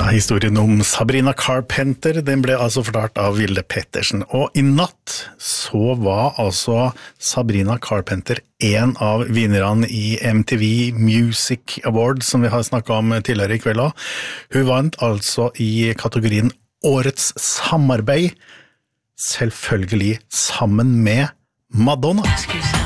historien om Sabrina Carpenter, den ble altså fortalt av Vilde Pettersen. Og i natt så var altså Sabrina Carpenter en av vinnerne i MTV Music Awards, som vi har snakket om tidligere i kveld også. Hun vant altså i kategorien Årets samarbeid, selvfølgelig sammen med Madonna.